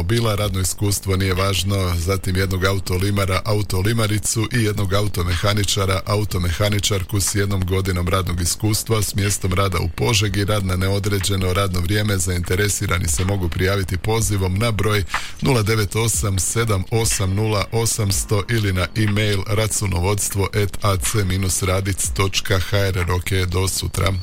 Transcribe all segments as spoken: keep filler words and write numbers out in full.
automobila, radno iskustvo nije važno, zatim jednog autolimara, autolimaricu i jednog automehaničara, automehaničarku s jednom godinom radnog iskustva s mjestom rada u Požegi, rad na neodređeno radno vrijeme. Zainteresirani se mogu prijaviti pozivom na broj nula devet osam sedam osam nula osam zero zero ili na e-mail racunovodstvo at a c radic točka h r. Roke, do sutra.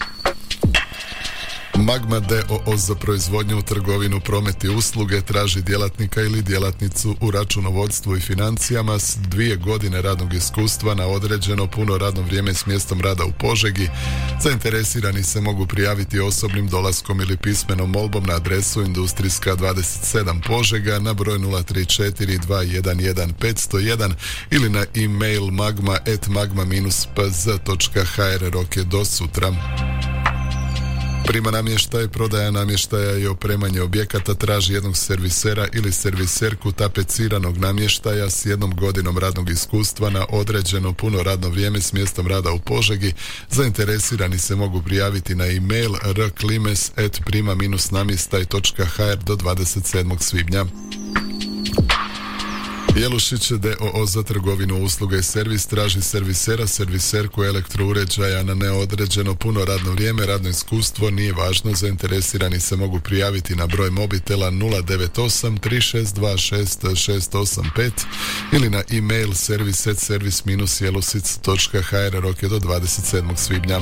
Magma d o o za proizvodnju, trgovinu, promet i usluge traži djelatnika ili djelatnicu u računovodstvu i financijama s dvije godine radnog iskustva na određeno puno radno vrijeme s mjestom rada u Požegi. Zainteresirani se mogu prijaviti osobnim dolaskom ili pismenom molbom na adresu Industrijska dvadeset sedam Požega na broj nula tri četiri dva jedan jedan pet zero jedan ili na e-mail magma at magma p z točka h r. Roke, do sutra. Prima namještaj, prodaja namještaja i opremanje objekata traži jednog servisera ili serviserku tapeciranog namještaja s jednom godinom radnog iskustva na određeno puno radno vrijeme s mjestom rada u Požegi. Zainteresirani se mogu prijaviti na e-mail r klimes at prima namještaj točka h r do dvadeset sedmog svibnja. Jelušić d o o za trgovinu, usluge i servis traži servisera, serviserku elektrouređaja na neodređeno puno radno vrijeme, radno iskustvo nije važno. Zainteresirani se mogu prijaviti na broj mobitela nula devet osam tri šest dva šest šest osam pet ili na e-mail servis at servis jelušić točka h r. Roke, do dvadeset sedmog svibnja.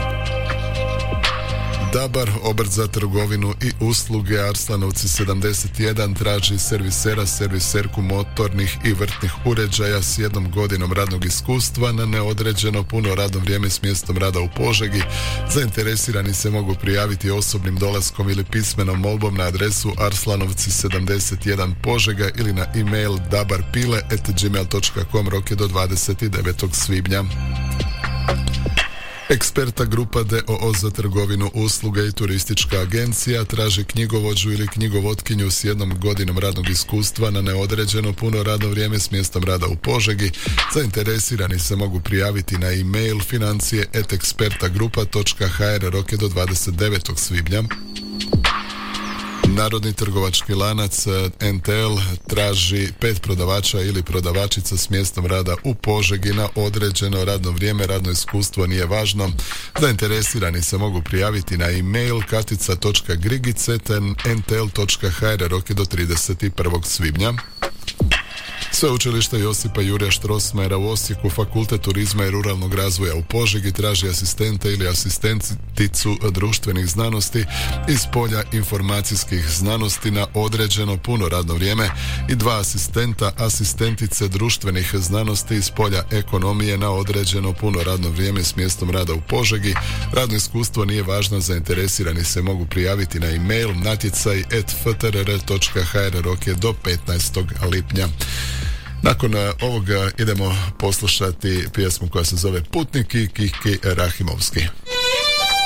Dabar, obrt za trgovinu i usluge, Arslanovci sedamdeset jedan traži servisera, serviserku motornih i vrtnih uređaja s jednom godinom radnog iskustva na neodređeno puno radno vrijeme s mjestom rada u Požegi. Zainteresirani se mogu prijaviti osobnim dolaskom ili pismenom molbom na adresu Arslanovci sedamdeset jedan Požega ili na e-mail dabarpile at gmail točka com. Roke, do dvadeset devetog svibnja. Eksperta grupa d o o za trgovinu, usluge i turistička agencija traži knjigovođu ili knjigovotkinju s jednom godinom radnog iskustva na neodređeno puno radno vrijeme s mjestom rada u Požegi. Zainteresirani se mogu prijaviti na e-mail financije at ekspertagrupa točka h r. Roke, do dvadeset devetog svibnja. Narodni trgovački lanac N T L traži pet prodavača ili prodavačica s mjestom rada u Požegi na određeno radno vrijeme, radno iskustvo nije važno. Zainteresirani se mogu prijaviti na e-mail katica točka grigice at n t l točka h r. Roke, do trideset prvog svibnja. Sveučilište Josipa Jurja Strossmayera u Osijeku, Fakultet turizma i ruralnog razvoja u Požegi traži asistenta ili asistenticu društvenih znanosti iz polja informacijskih znanosti na određeno puno radno vrijeme i dva asistenta, asistentice društvenih znanosti iz polja ekonomije na određeno puno radno vrijeme s mjestom rada u Požegi. Radno iskustvo nije važno, zainteresirani se mogu prijaviti na e-mail natjecaj at f t r r točka h r. Roke, do petnaestog lipnja. Nakon ovoga idemo poslušati pjesmu koja se zove Putnik i Kiki Rahimovski.